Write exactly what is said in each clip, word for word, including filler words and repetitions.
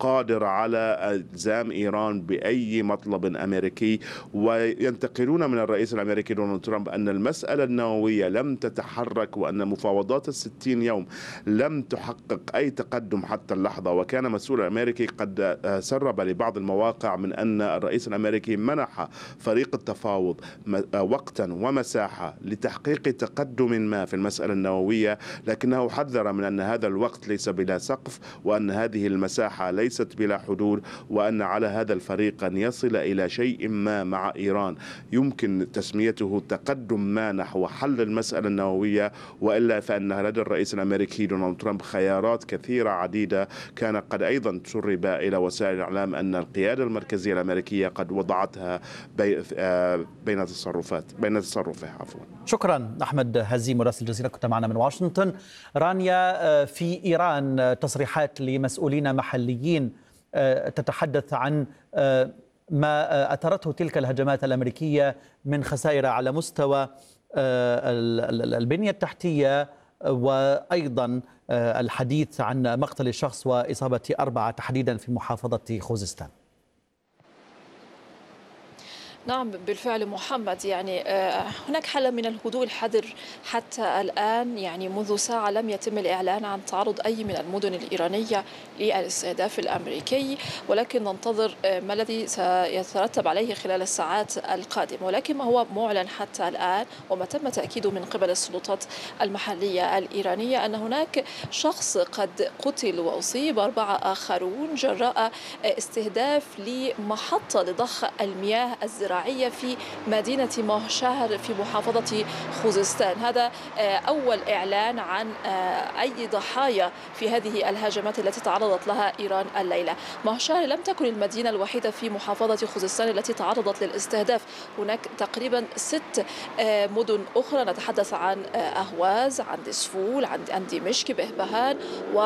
قادر على إلزام إيران بأي مطلب أمريكي، وينتقلون من الرئيس الأمريكي دونالد ترامب أن المسألة النووية لم تتحرك، وأن مفاوضات الستين يوم لم تحقق أي تقدم حتى اللحظة. وكان مسؤول أمريكي قد سرب لبعض المواقع من أن الرئيس الأمريكي منح فريق التفاوض وقتا ومساحة لتحقيق تقدم ما في المسألة النووية، لكنه حذر من أن هذا الوقت ليس بلا سقف، وأن هذه المساحة ليست بلا حدود، وأن على هذا الفريق أن يصل إلى شيء ما مع إيران يمكن تسميته تقدم ما نحو حل المسألة النووية، وإلا فإن لدى الرئيس الأمريكي دونالد ترامب خيارات كثيرة عديدة. كان قد أيضا تسرب إلى وسائل الإعلام أن القيادة المركزية الأمريكية قد وضعتها بين تصرفات بين تصرفه عفوا. شكرا أحمد هزيم مراسل الجزيرة، كنت معنا من واشنطن. رانيا، في إيران تصريحات لمسؤولين محليين تتحدث عن ما أثرته تلك الهجمات الأمريكية من خسائر على مستوى البنية التحتية، وأيضا الحديث عن مقتل الشخص وإصابة أربعة تحديدا في محافظة خوزستان. نعم بالفعل محمد، يعني هناك حالة من الهدوء الحذر حتى الآن. يعني منذ ساعة لم يتم الإعلان عن تعرض أي من المدن الإيرانية للاستهداف الأمريكي، ولكن ننتظر ما الذي سيترتب عليه خلال الساعات القادمة. ولكن ما هو معلن حتى الآن وما تم تأكيده من قبل السلطات المحلية الإيرانية أن هناك شخص قد قتل وأصيب أربعة آخرون جراء استهداف لمحطة لضخ المياه الزراعية في مدينة ماهشهر في محافظة خوزستان. هذا أول إعلان عن أي ضحايا في هذه الهجمات التي تعرضت لها إيران الليلة. ماهشهر لم تكن المدينة الوحيدة في محافظة خوزستان التي تعرضت للاستهداف، هناك تقريبا ست مدن أخرى، نتحدث عن أهواز، عن دسفول، عن دمشق، بهبهان،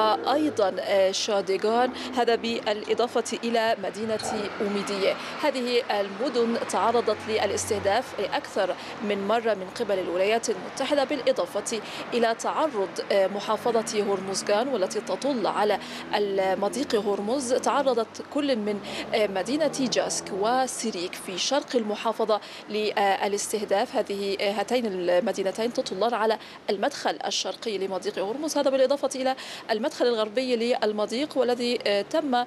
وأيضا شاديغان، هذا بالإضافة إلى مدينة أوميدية. هذه المدن تعرضت للاستهداف أكثر من مرة من قبل الولايات المتحدة، بالإضافة إلى تعرض محافظة هرمزغان والتي تطل على مضيق هرمز، تعرضت كل من مدينة جاسك وسيريك في شرق المحافظة للاستهداف. هذه هاتين المدينتين تطلان على المدخل الشرقي لمضيق هرمز، هذا بالإضافة إلى المدخل الغربي للمضيق والذي تم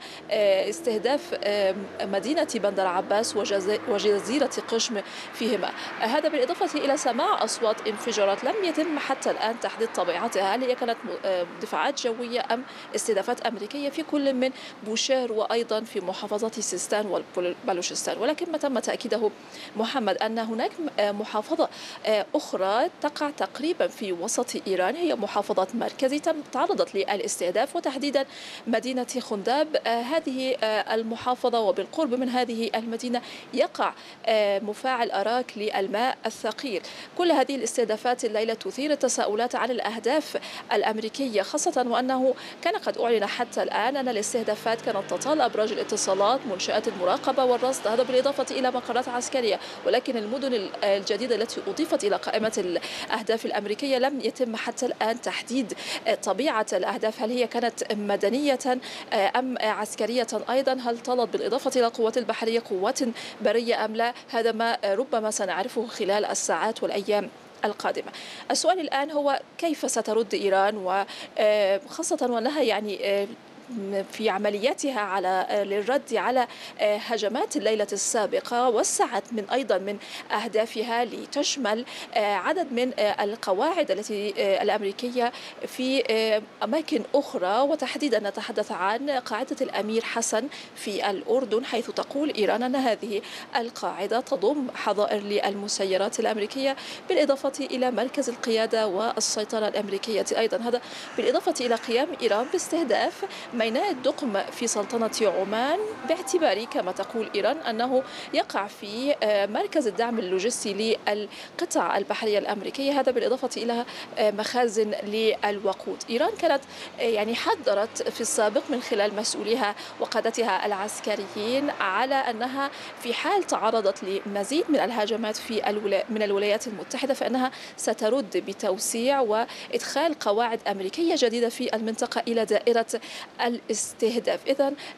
استهداف مدينة بندر عباس وجزيرة قشم فيهما. هذا بالإضافة إلى سماع أصوات انفجارات لم يتم حتى الآن تحديد طبيعتها، هل هي كانت دفاعات جوية أم استهدافات أمريكية في كل من بوشير وأيضا في محافظة سيستان وبلوشستان. ولكن ما تم تأكيده محمد أن هناك محافظة أخرى تقع تقريبا في وسط إيران، هي محافظة مركزي تعرضت للاستهداف، وتحديدا مدينة خنداب. هذه المحافظة وبالقرب من هذه المدينة يقع مفاعل أراك للماء الثقيل. كل هذه الاستهدافات الليلة تثير التساؤلات عن الأهداف الأمريكية، خاصة وأنه كان قد أعلن حتى الآن أن الاستهدافات كانت تطال أبراج الاتصالات، منشآت المراقبة والرصد، هذا بالإضافة إلى مقرات عسكرية. ولكن المدن الجديدة التي أضيفت إلى قائمة الأهداف الأمريكية لم يتم حتى الآن تحديد طبيعة الأهداف، هل هي كانت مدنية أم عسكرية أيضا، هل طالت بالإضافة إلى القوات البحرية قوات برية أم لا. هذا ما ربما سنعرفه خلال الساعات والأيام القادمة. السؤال الآن هو كيف سترد إيران، وخاصة وأنها يعني في عملياتها على للرد على هجمات الليلة السابقة وسعت من أيضا من أهدافها لتشمل عدد من القواعد التي الأمريكية في أماكن أخرى، وتحديدا نتحدث عن قاعدة الأمير حسن في الأردن، حيث تقول إيران أن هذه القاعدة تضم حظائر للمسيرات الأمريكية بالإضافة إلى مركز القيادة والسيطرة الأمريكية أيضا. هذا بالإضافة إلى قيام إيران باستهداف ميناء الدقم في سلطنة عمان، باعتبار كما تقول إيران أنه يقع في مركز الدعم اللوجستي للقطع البحرية الأمريكية، هذا بالإضافة إلى مخازن للوقود. إيران كانت يعني حذرت في السابق من خلال مسؤوليها وقادتها العسكريين على أنها في حال تعرضت لمزيد من الهجمات في الولا... من الولايات المتحدة فإنها سترد بتوسيع وإدخال قواعد أمريكية جديدة في المنطقة إلى دائرة الاستهداف. إذن